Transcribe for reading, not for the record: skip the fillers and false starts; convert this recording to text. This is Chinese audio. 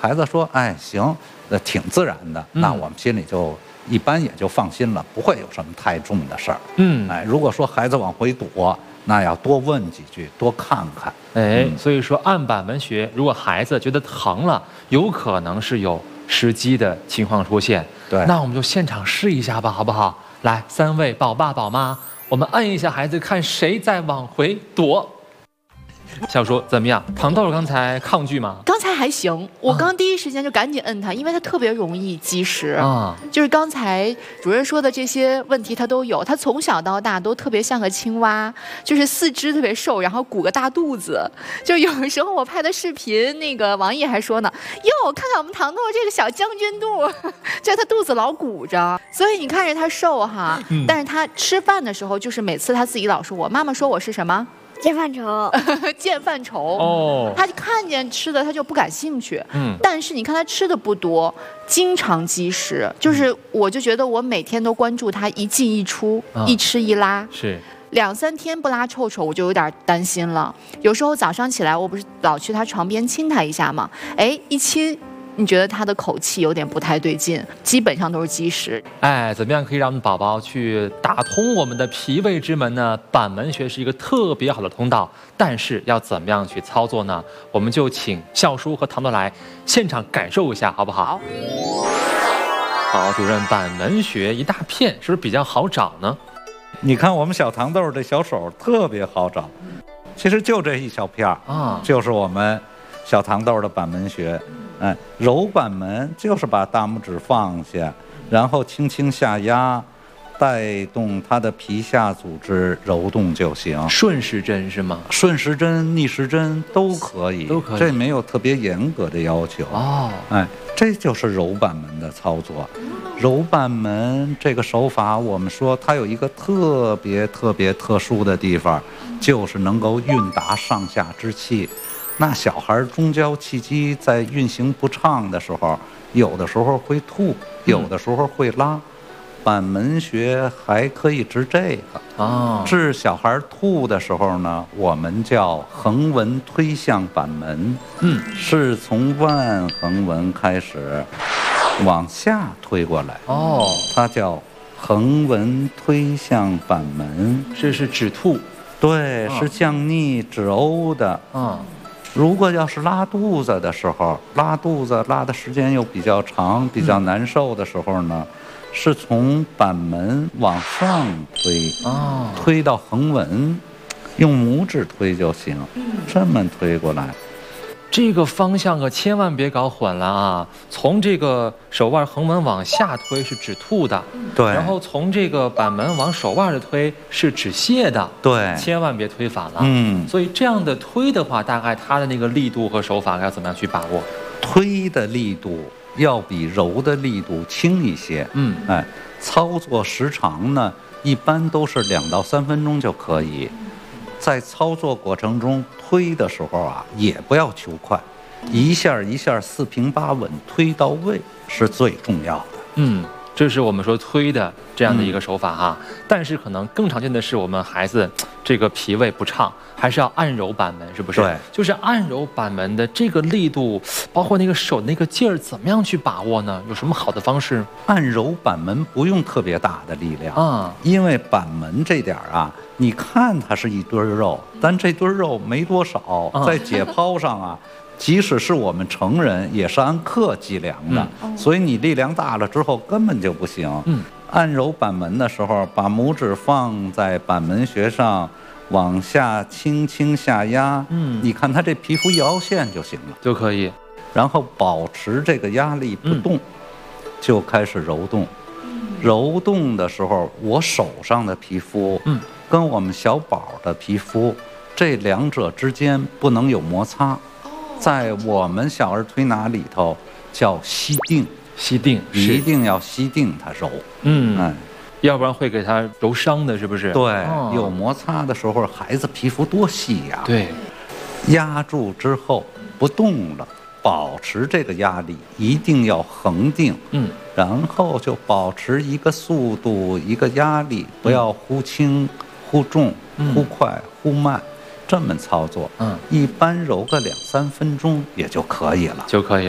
孩子说，哎，行，挺自然的，那我们心里就一般也就放心了，不会有什么太重的事儿。哎，如果说孩子往回躲，那要多问几句，多看看。 哎，所以说按板门学，如果孩子觉得疼了，有可能是有时机的情况出现。 对， 那我们就现场试一下吧，好不好？来，3位宝爸宝妈，我们摁一下孩子，看谁在往回躲。小叔怎么样？糖豆刚才抗拒吗？ 刚才还行，我刚第一时间就赶紧摁他，因为他特别容易积食啊。就是刚才主任说的这些问题他都有，他从小到大都特别像个青蛙，就是四肢特别瘦，然后鼓个大肚子。就有的时候我拍的视频，那个王毅还说呢，哟，看看我们糖豆这个小将军肚，就他肚子老鼓着，所以你看着他瘦哈，但是他吃饭的时候，就是每次他自己老说我妈妈说我是什么？ 见饭愁， 见饭愁哦，他就看见吃的他就不感兴趣。但是你看他吃的不多，经常积食，就是我就觉得我每天都关注他一进一出，一吃一拉， 是 2、3天不拉臭臭，我就有点担心了。有时候早上起来，我不是老去他床边亲他一下吗？哎，一亲。你觉得他的口气有点不太对劲，基本上都是积食。 哎，怎么样可以让我们宝宝去打通我们的脾胃之门呢？板门穴是一个特别好的通道，但是要怎么样去操作呢？我们就请笑叔和糖豆来现场感受一下，好不好？好，主任，板门穴一大片，是不是比较好找呢？ 你看我们小糖豆这小手特别好找，其实就这一小片啊，就是我们小糖豆的板门穴。哎，揉板门就是把大拇指放下，然后轻轻下压，带动它的皮下组织揉动就行。 顺时针是吗？ 顺时针、逆时针都可以，都可以，这没有特别严格的要求。哦，哎，这就是揉板门的操作。揉板门这个手法，我们说它有一个特别特殊的地方，就是能够运达上下之气。那小孩中焦气机在运行不畅的时候，有的时候会吐，有的时候会拉。板门穴还可以治这个。治小孩吐的时候呢，我们叫横纹推向板门。是从腕横纹开始往下推过来。它叫横纹推向板门。 这是止吐。 对，是降逆止呕的。如果要是拉肚子的时候，拉肚子拉的时间又比较长，比较难受的时候呢，是从板门往上推，推到横纹，用拇指推就行，这么推过来。 这个方向可千万别搞混了啊！从这个手腕横纹往下推是止吐的， 对。 然后从这个板门往手腕的推是止泻的， 对。 千万别推反了。所以这样的推的话，大概它的那个力度和手法要怎么样去把握？ 推的力度要比揉的力度轻一些。哎，操作时长呢，一般都是2到3分钟就可以。在操作过程中推的时候啊，也不要求快，一下一下四平八稳推到位是最重要的。 这是我们说推的这样的一个手法哈。但是可能更常见的是我们孩子这个脾胃不畅，还是要按揉板门，是不是？ 对， 就是按揉板门的这个力度，包括那个手那个劲儿，怎么样去把握呢？有什么好的方式？ 按揉板门不用特别大的力量因为板门这点啊，你看它是一堆肉，但这堆肉没多少，在解剖上啊。即使是我们成人，也是按克计量的，所以你力量大了之后根本就不行。按揉板门的时候，把拇指放在板门穴上，往下轻轻下压。你看它这皮肤一凹陷就行了， 就可以。 然后保持这个压力不动，就开始揉动。揉动的时候，我手上的皮肤，跟我们小宝的皮肤，这两者之间不能有摩擦。在我们小儿推拿里头叫吸定， 吸定一定要吸定它揉， 要不然会给它揉伤的，是不是？ 对，有摩擦的时候，孩子皮肤多细呀。 对， 压住之后不动了，保持这个压力，一定要恒定，然后就保持一个速度，一个压力，不要忽轻忽重，忽快忽慢。这么操作，一般揉个2、3分钟也就可以了， 就可以